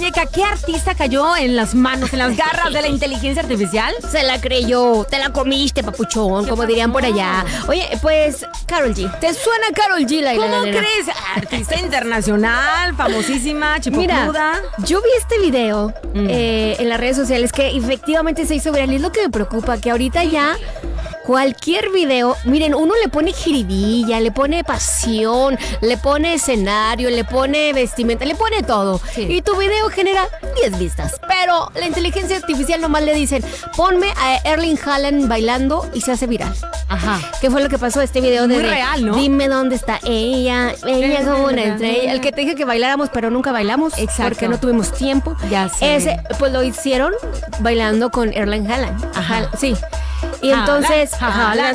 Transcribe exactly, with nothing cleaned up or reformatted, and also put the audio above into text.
Yeka, ¿qué artista cayó en las manos, en las garras de la inteligencia artificial? Se la creyó, te la comiste, papuchón, como dirían por allá. Oye, pues, Karol G. ¿Te suena Karol G, la ¿Cómo la, la, la, crees? Artista internacional, famosísima, chipocuda. Mira, yo vi este video mm. eh, en las redes sociales que efectivamente se hizo viral. Y es lo que me preocupa, que ahorita ya cualquier video, miren, uno le pone jiribilla, le pone pasión, le pone escenario, le pone vestimenta, le pone todo. Sí. Y tu video genera diez vistas. Pero la inteligencia artificial nomás le dicen, ponme a Erling Haaland bailando y se hace viral. Ajá. ¿Qué fue lo que pasó? Este video de muy real, ¿no? Dime dónde está ella, ella es como una estrella. El que te dije que bailáramos, pero nunca bailamos. Exacto. Porque no tuvimos tiempo. Ya sé. Ese, pues lo hicieron bailando con Erling Haaland. Ajá. Sí. Y entonces, Haaland.